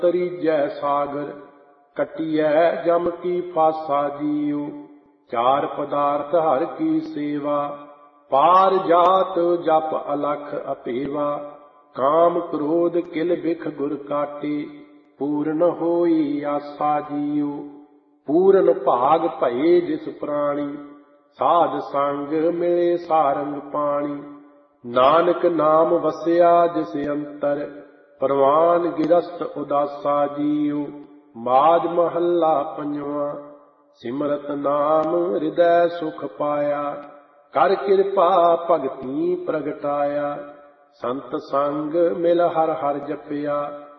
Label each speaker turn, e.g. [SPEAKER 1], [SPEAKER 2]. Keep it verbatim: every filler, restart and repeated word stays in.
[SPEAKER 1] ਤਰੀਜੈ ਸਾਗਰ ਕਟਿਐ ਜਮ ਕੀ ਫਾਸਾ ਜੀਉ। ਚਾਰ ਪਦਾਰਥ ਹਰ ਕੀ ਸੇਵਾ ਪਾਰ ਜਾਤ ਜਪ ਅਲਖ ਅਪੇਵਾ। ਕਾਮ ਕ੍ਰੋਧ ਕਿਲ ਬਿਖ ਗੁਰ ਕਾਟੇ ਪੂਰਨ ਹੋਈ ਆਸਾ ਜੀਉ। ਪੂਰਨ ਭਾਗ ਭਏ ਜਿਸ ਪ੍ਰਾਣੀ ਸਾਧ ਸੰਗ ਮਿਲੇ ਸਾਰੰਗ ਪਾਣੀ। ਨਾਨਕ ਨਾਮ ਵਸਿਆ ਜਿਸ ਅੰਤਰ ਪਰਵਾਨ ਗਿਰਸਤ ਉਦਾਸਾ ਜੀਉ। ਮਾਝ ਮਹੱਲਾ ਪੰਜਵਾਂ। ਸਿਮਰਤ ਨਾਮ ਹਿਰਦੈ ਸੁਖ ਪਾਇਆ ਕਰ ਕਿਰਪਾ ਭਗਤੀ ਪ੍ਰਗਟਾਇਆ। ਸੰਤ ਸੰਗ ਮਿਲ ਹਰ ਹਰ ਜਪਿਆ